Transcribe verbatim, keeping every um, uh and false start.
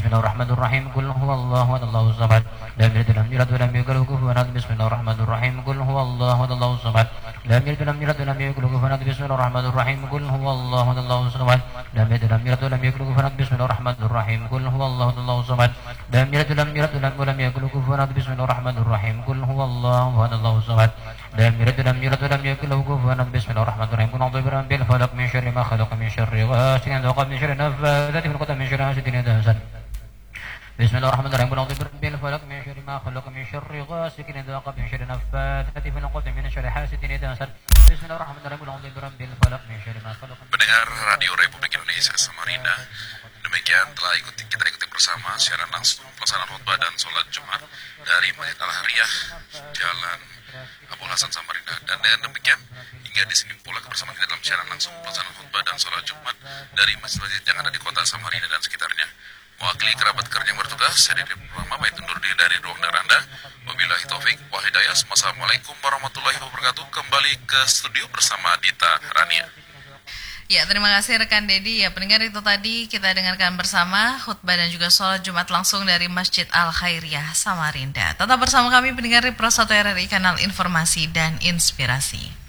Bismillahirrahmanirrahim. Qul huwallahu ahad, Allahu samad. Lam yalid walam yulad walam yakul lahu kufuwan ahad. Bismillahirrahmanirrahim. Qul huwallahu ahad, Allahu samad. Lam yalid walam yulad walam yakul lahu kufuwan ahad. Bismillahirrahmanirrahim. Qul huwallahu ahad, Allahu samad. Lam yalid walam yulad walam yakul lahu kufuwan ahad. Bismillahirrahmanirrahim. Qul huwallahu ahad, Allahu samad. Lam yalid walam yulad walam yakul lahu kufuwan ahad. Bismillahirrahmanirrahim. Qul huwallahu ahad, Allahu samad. Lam yalid walam yulad walam yakul lahu kufuwan ahad. Bismillahirrahmanirrahim. Qul a'udzu birabbil falaq min syarri ma khalaq min syarri ghasiqin idza waqab min syarri naffatsati fil 'uqad min syarri hasidin idza hasad. Bismillahirrahmanirrahim. Qul a'udzu birabbil falaq min syarri ma khalaq min syarri ghasiqin idza waqab min syarri naffatsati fil 'uqad min syarri hasidin idza hasad. Bismillahirrahmanirrahim. Qul a'udzu birabbil falaq min syarri ma khalaq. Pendengar Radio Republik Indonesia Samarinda, demikian telah ikuti kita ikuti bersama siaran langsung pelaksanaan khutbah dan sholat Jumat dari Masjid Al-Hariyah Jalan Abu Hasan Samarinda. Dan dengan demikian hingga di sini pula bersama kita dalam siaran langsung pelaksanaan khutbah dan sholat Jumat dari masjid-masjid yang ada di kota Samarinda dan sekitarnya. Mewakili kerabat kerja yang bertugas, saya Didi Rahma pamit undur diri dari ruang dengar Anda. Wabillahi taufik wa hidayah. Wassalamualaikum warahmatullahi wabarakatuh. Kembali ke studio bersama Dita Rania. Ya, terima kasih rekan Dedi. Ya, pendengar, itu tadi kita dengarkan bersama khutbah dan juga sholat Jumat langsung dari Masjid Al-Khairiyah Samarinda. Tetap bersama kami pendengar di Pro satu R R I Kanal Informasi dan Inspirasi.